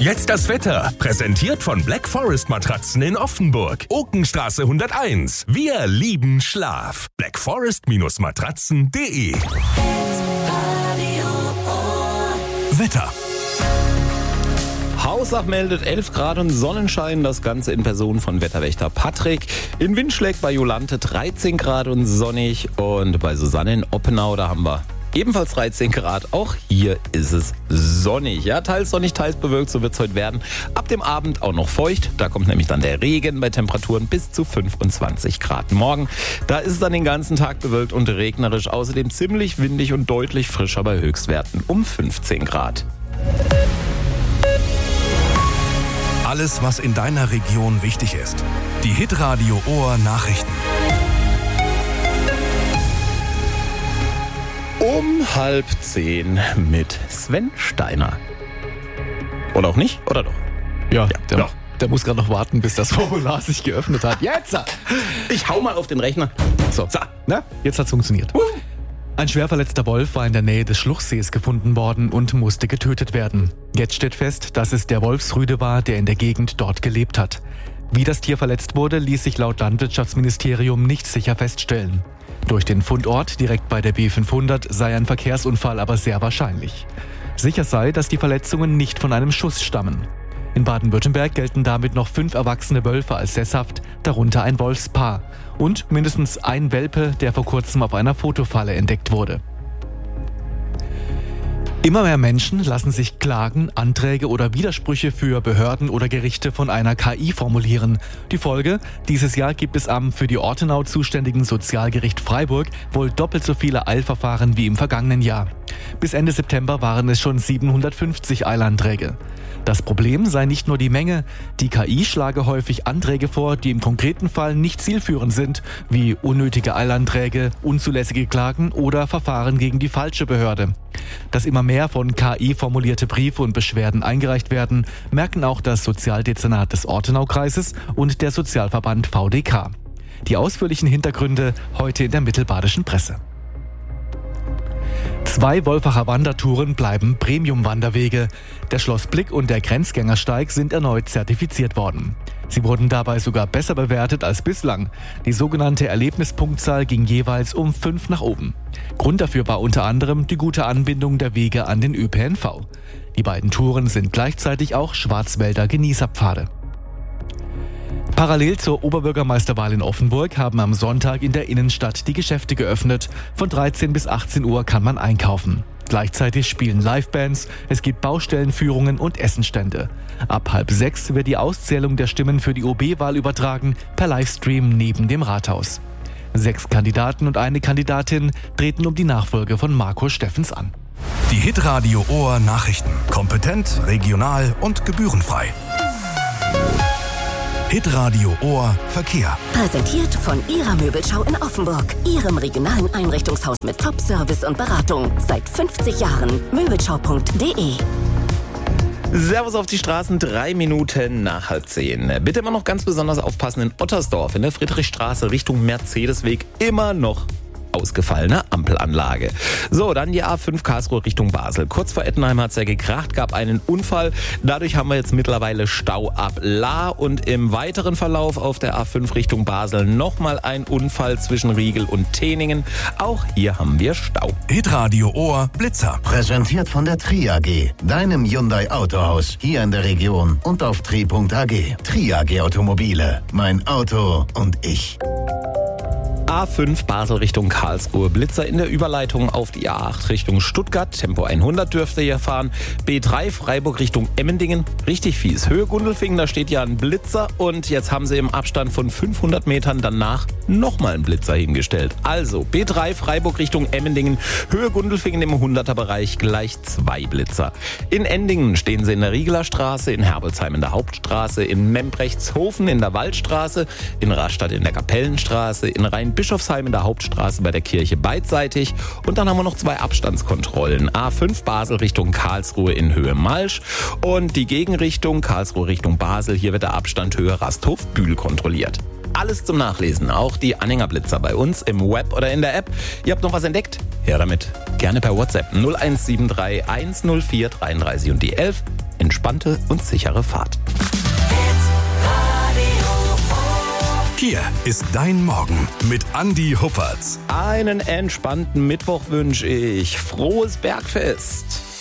Jetzt das Wetter. Präsentiert von Black Forest Matratzen in Offenburg. Okenstraße 101. Wir lieben Schlaf. blackforest-matratzen.de. Wetter. Hausach meldet 11 Grad und Sonnenschein, das Ganze in Person von Wetterwächter Patrick. In Windschläg bei Jolante 13 Grad und sonnig und bei Susanne in Oppenau, da haben wir ebenfalls 13 Grad. Auch hier ist es sonnig. Ja, teils sonnig, teils bewölkt, so wird es heute werden. Ab dem Abend auch noch feucht. Da kommt nämlich dann der Regen bei Temperaturen bis zu 25 Grad. Morgen, da ist es dann den ganzen Tag bewölkt und regnerisch. Außerdem ziemlich windig und deutlich frischer bei Höchstwerten um 15 Grad. Alles, was in deiner Region wichtig ist. Die Hitradio Ohr Nachrichten. Um 9:30 mit Sven Steiner. Oder auch nicht? Oder doch? Ja, der muss gerade noch warten, bis das Formular sich geöffnet hat. Jetzt! Ich hau mal auf den Rechner. So, na, jetzt hat's funktioniert. Ein schwer verletzter Wolf war in der Nähe des Schluchsees gefunden worden und musste getötet werden. Jetzt steht fest, dass es der Wolfsrüde war, der in der Gegend dort gelebt hat. Wie das Tier verletzt wurde, ließ sich laut Landwirtschaftsministerium nicht sicher feststellen. Durch den Fundort direkt bei der B500 sei ein Verkehrsunfall aber sehr wahrscheinlich. Sicher sei, dass die Verletzungen nicht von einem Schuss stammen. In Baden-Württemberg gelten damit noch 5 erwachsene Wölfe als sesshaft, darunter ein Wolfspaar und mindestens ein Welpe, der vor kurzem auf einer Fotofalle entdeckt wurde. Immer mehr Menschen lassen sich Klagen, Anträge oder Widersprüche für Behörden oder Gerichte von einer KI formulieren. Die Folge? Dieses Jahr gibt es am für die Ortenau zuständigen Sozialgericht Freiburg wohl doppelt so viele Eilverfahren wie im vergangenen Jahr. Bis Ende September waren es schon 750 Eilanträge. Das Problem sei nicht nur die Menge, die KI schlage häufig Anträge vor, die im konkreten Fall nicht zielführend sind, wie unnötige Eilanträge, unzulässige Klagen oder Verfahren gegen die falsche Behörde. Dass immer mehr von KI formulierte Briefe und Beschwerden eingereicht werden, merken auch das Sozialdezernat des Ortenaukreises und der Sozialverband VDK. Die ausführlichen Hintergründe heute in der mittelbadischen Presse. 2 Wolfacher Wandertouren bleiben Premium-Wanderwege. Der Schlossblick und der Grenzgängersteig sind erneut zertifiziert worden. Sie wurden dabei sogar besser bewertet als bislang. Die sogenannte Erlebnispunktzahl ging jeweils um 5 nach oben. Grund dafür war unter anderem die gute Anbindung der Wege an den ÖPNV. Die beiden Touren sind gleichzeitig auch Schwarzwälder Genießerpfade. Parallel zur Oberbürgermeisterwahl in Offenburg haben am Sonntag in der Innenstadt die Geschäfte geöffnet. Von 13 bis 18 Uhr kann man einkaufen. Gleichzeitig spielen Livebands, es gibt Baustellenführungen und Essenstände. Ab 5:30 wird die Auszählung der Stimmen für die OB-Wahl übertragen, per Livestream neben dem Rathaus. 6 Kandidaten und eine Kandidatin treten um die Nachfolge von Marco Steffens an. Die Hitradio Ohr Nachrichten. Kompetent, regional und gebührenfrei. Hitradio Ohr Verkehr. Präsentiert von Ihrer Möbelschau in Offenburg. Ihrem regionalen Einrichtungshaus mit Top-Service und Beratung. Seit 50 Jahren. Möbelschau.de. Servus auf die Straßen, 3 Minuten nach 9:30. Bitte immer noch ganz besonders aufpassen in Ottersdorf, in der Friedrichstraße Richtung Mercedesweg, immer noch ausgefallene Ampelanlage. So, dann die A5 Karlsruhe Richtung Basel. Kurz vor Ettenheim hat es ja gekracht, gab einen Unfall. Dadurch haben wir jetzt mittlerweile Stau ab Lahr und im weiteren Verlauf auf der A5 Richtung Basel nochmal ein Unfall zwischen Riegel und Teningen. Auch hier haben wir Stau. Hitradio Ohr Blitzer. Präsentiert von der Tri AG, deinem Hyundai Autohaus, hier in der Region und auf tri.ag. Tri AG Automobile, mein Auto und ich. A5 Basel Richtung Karlsruhe. Blitzer in der Überleitung auf die A8 Richtung Stuttgart. Tempo 100 dürfte hier fahren. B3 Freiburg Richtung Emmendingen. Richtig fies. Höhe Gundelfingen, da steht ja ein Blitzer. Und jetzt haben sie im Abstand von 500 Metern danach nochmal einen Blitzer hingestellt. Also B3 Freiburg Richtung Emmendingen. Höhe Gundelfingen im 100er Bereich gleich 2 Blitzer. In Endingen stehen sie in der Riegeler Straße, in Herbolzheim in der Hauptstraße, in Membrechtshofen in der Waldstraße, in Rastatt in der Kapellenstraße, in Rheinbischofsheim in der Hauptstraße bei der Kirche beidseitig. Und dann haben wir noch 2 Abstandskontrollen. A5 Basel Richtung Karlsruhe in Höhe Malsch und die Gegenrichtung Karlsruhe Richtung Basel. Hier wird der Abstand Höhe Rasthof-Bühl kontrolliert. Alles zum Nachlesen, auch die Anhängerblitzer bei uns im Web oder in der App. Ihr habt noch was entdeckt? Her damit. Gerne per WhatsApp 0173 104 33 und die 11. entspannte und sichere Fahrt. Hier ist dein Morgen mit Andi Huppertz. Einen entspannten Mittwoch wünsche ich. Frohes Bergfest!